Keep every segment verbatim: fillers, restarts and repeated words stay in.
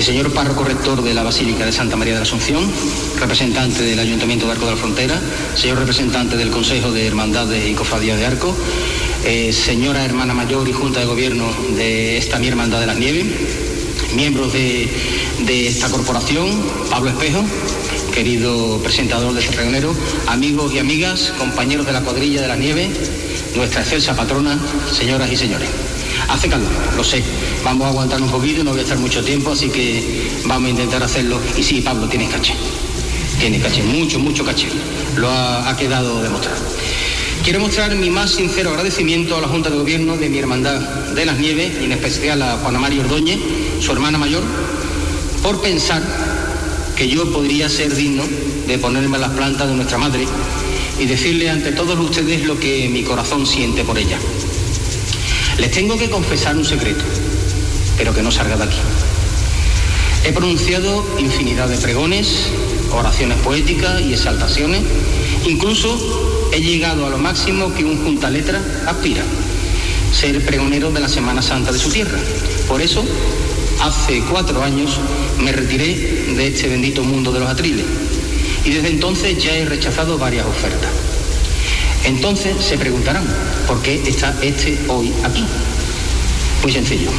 el señor párroco rector de la Basílica de Santa María de la Asunción, representante del Ayuntamiento de Arco de la Frontera, señor representante del Consejo de Hermandades y Cofradías de Arco, eh, señora hermana mayor y Junta de Gobierno de esta mi Hermandad de las Nieves, miembros de, de esta corporación, Pablo Espejo, querido presentador de este pregonero, amigos y amigas, compañeros de la cuadrilla de las Nieves, nuestra excelsa patrona, señoras y señores. Hace calor, lo sé, vamos a aguantar un poquito, no voy a estar mucho tiempo, así que vamos a intentar hacerlo. Y sí, Pablo, tienes caché, tienes caché, mucho, mucho caché, lo ha, ha quedado demostrado. Quiero mostrar mi más sincero agradecimiento a la Junta de Gobierno de mi Hermandad de las Nieves, y en especial a Juana María Ordóñez, su hermana mayor, por pensar que yo podría ser digno de ponerme a las plantas de nuestra madre y decirle ante todos ustedes lo que mi corazón siente por ella. Les tengo que confesar un secreto, pero que no salga de aquí. He pronunciado infinidad de pregones, oraciones poéticas y exaltaciones. Incluso he llegado a lo máximo que un juntaletra aspira, ser pregonero de la Semana Santa de su tierra. Por eso, hace cuatro años me retiré de este bendito mundo de los atriles y desde entonces ya he rechazado varias ofertas. Entonces se preguntarán, ¿por qué está este hoy aquí? Muy sencillo.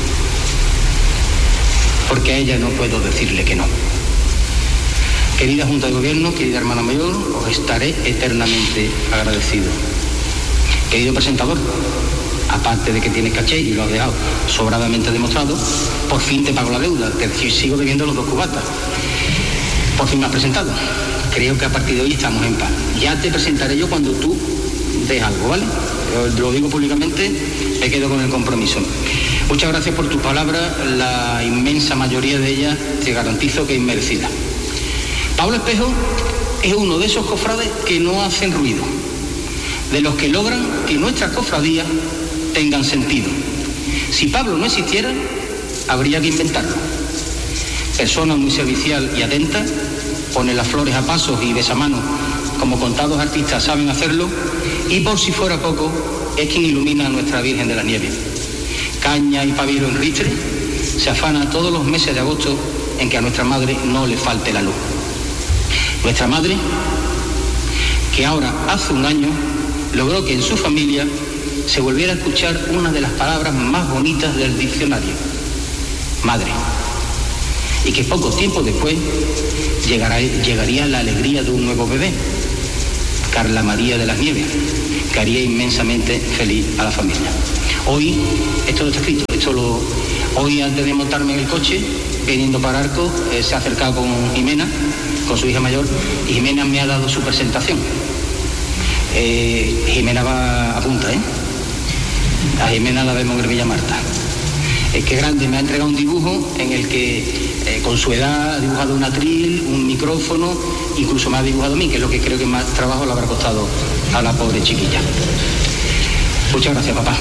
Porque a ella no puedo decirle que no. Querida Junta de Gobierno, querida hermana mayor, os estaré eternamente agradecido. Querido presentador, aparte de que tienes caché y lo has dejado sobradamente demostrado, por fin te pago la deuda, te sigo debiendo los dos cubatas. Por fin me has presentado. Creo que a partir de hoy estamos en paz. Ya te presentaré yo cuando tú des algo, ¿vale? Yo lo digo públicamente, me quedo con el compromiso. Muchas gracias por tus palabras, la inmensa mayoría de ellas te garantizo que es merecida. Pablo Espejo es uno de esos cofrades que no hacen ruido, de los que logran que nuestras cofradías tengan sentido. Si Pablo no existiera, habría que inventarlo. Persona muy servicial y atenta, pone las flores a pasos y besamanos, como contados artistas saben hacerlo, y por si fuera poco, es quien ilumina a nuestra Virgen de las Nieves. Caña y pabilo en ristre, se afana todos los meses de agosto en que a nuestra madre no le falte la luz. Nuestra madre, que ahora hace un año logró que en su familia se volviera a escuchar una de las palabras más bonitas del diccionario, madre, y que poco tiempo después llegará, llegaría la alegría de un nuevo bebé, Carla María de las Nieves, que haría inmensamente feliz a la familia. Hoy, esto no está escrito, esto lo, hoy antes de montarme en el coche, viniendo para Arco, eh, se ha acercado con Jimena, con su hija mayor, y Jimena me ha dado su presentación. Eh, Jimena va a punta, ¿eh? A Jimena la vemos en el Villa Marta. Es que grande, me ha entregado un dibujo en el que eh, con su edad ha dibujado un atril, un micrófono, incluso me ha dibujado a mí, que es lo que creo que más trabajo le habrá costado a la pobre chiquilla. Muchas gracias, papá.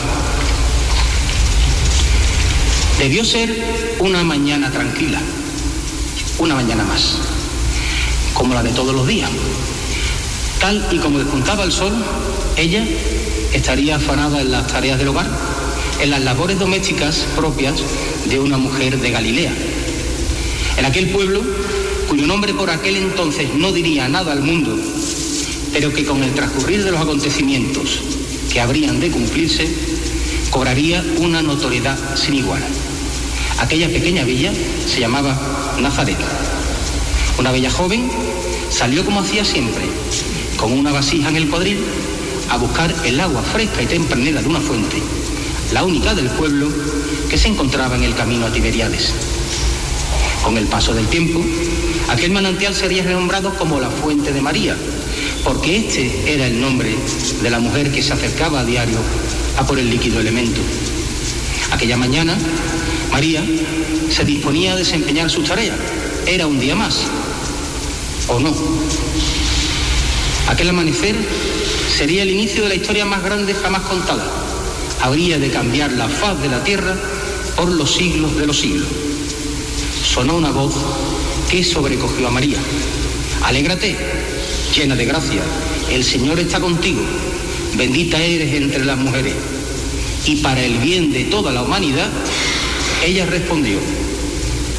Debió ser una mañana tranquila, una mañana más, como la de todos los días. Tal y como despuntaba el sol, ella estaría afanada en las tareas del hogar, en las labores domésticas propias de una mujer de Galilea. En aquel pueblo, cuyo nombre por aquel entonces no diría nada al mundo, pero que con el transcurrir de los acontecimientos que habrían de cumplirse, cobraría una notoriedad sin igual. Aquella pequeña villa se llamaba Nazaret. Una bella joven salió como hacía siempre, con una vasija en el cuadril, a buscar el agua fresca y tempranera de una fuente, la única del pueblo que se encontraba en el camino a Tiberíades. Con el paso del tiempo, aquel manantial sería renombrado como la Fuente de María, porque este era el nombre de la mujer que se acercaba a diario a por el líquido elemento. Aquella mañana, María se disponía a desempeñar sus tareas. Era un día más, ¿o no? Aquel amanecer sería el inicio de la historia más grande jamás contada. Habría de cambiar la faz de la tierra por los siglos de los siglos. Sonó una voz que sobrecogió a María. Alégrate, llena de gracia, el Señor está contigo, bendita eres entre las mujeres. Y para el bien de toda la humanidad, ella respondió,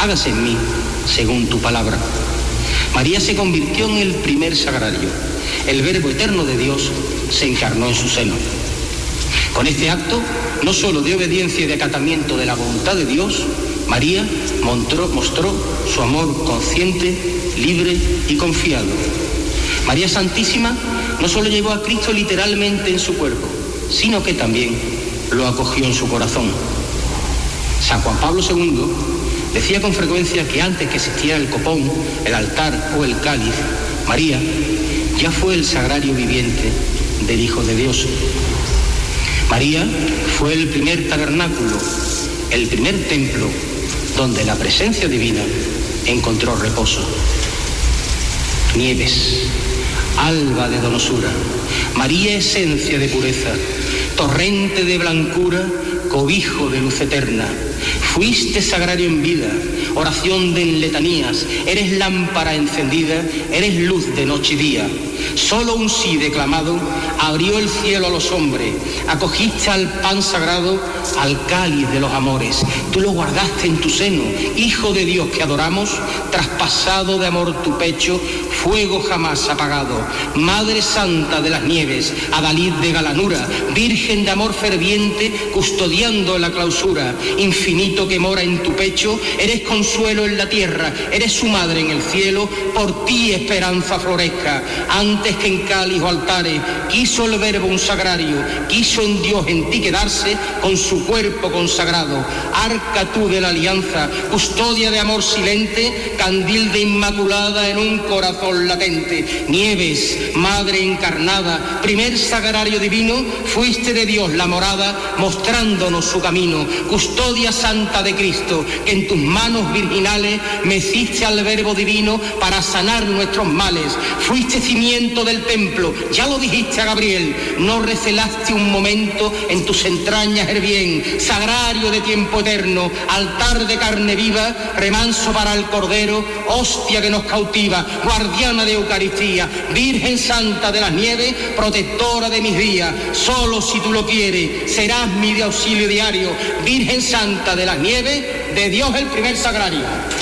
hágase en mí según tu palabra. María se convirtió en el primer sagrario. El Verbo eterno de Dios se encarnó en su seno. Con este acto, no solo de obediencia y de acatamiento de la voluntad de Dios, María mostró, mostró su amor consciente, libre y confiado. María Santísima no solo llevó a Cristo literalmente en su cuerpo, sino que también lo acogió en su corazón. San Juan Pablo segundo decía con frecuencia que antes que existiera el copón, el altar o el cáliz, María ya fue el sagrario viviente del Hijo de Dios. María fue el primer tabernáculo, el primer templo donde la presencia divina encontró reposo. Nieves, alba de donosura, María esencia de pureza, torrente de blancura, cobijo de luz eterna. Fuiste sagrario en vida, oración de letanías, eres lámpara encendida, eres luz de noche y día. Solo un sí declamado abrió el cielo a los hombres, acogiste al pan sagrado, al cáliz de los amores. Tú lo guardaste en tu seno, Hijo de Dios que adoramos, traspasado de amor tu pecho, fuego jamás apagado. Madre Santa de las Nieves, adalid de galanura, Virgen de amor ferviente, custodiando la clausura, infinito que mora en tu pecho, eres consuelo en la tierra, eres su madre en el cielo, por ti esperanza florezca. Antes que en cáliz o altares, quiso el Verbo un sagrario, quiso en Dios en ti quedarse, con su cuerpo consagrado. Arca tú de la alianza, custodia de amor silente, candil de inmaculada en un corazón latente. Nieves, madre encarnada, primer sagrario divino, fuiste de Dios la morada, mostrándonos su camino. Custodia santa de Cristo, que en tus manos virginales meciste al Verbo divino para sanar nuestros males. Fuiste cimiento del templo, ya lo dijiste a Gabriel, no recelaste un momento en tus entrañas el bien. Sagrario de tiempo eterno, altar de carne viva, remanso para el Cordero, hostia que nos cautiva, guardiana de Eucaristía, Virgen Santa de las Nieves, protectora de mis días. Solo si tú lo quieres, serás mi de auxilio diario. Virgen Santa de las Nieves, de Dios el primer sagrario.